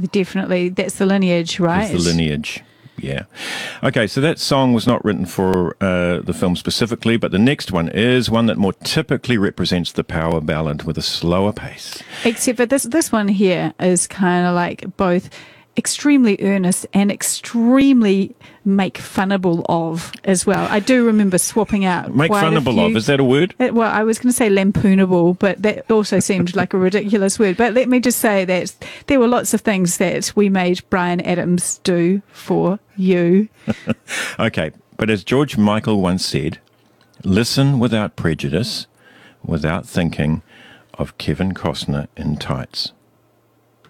definitely. That's the lineage, right? It's the lineage. Yeah. Okay, so that song was not written for the film specifically, but the next one is one that more typically represents the power ballad with a slower pace. Except for this one here is kind of like both extremely earnest and extremely make funnable of as well. I do remember swapping out Make funnable of, is that a word? Well, I was going to say lampoonable, but that also seemed like a ridiculous word. But let me just say that there were lots of things that we made Bryan Adams do for you. Okay, but as George Michael once said, listen without prejudice, without thinking of Kevin Costner in tights.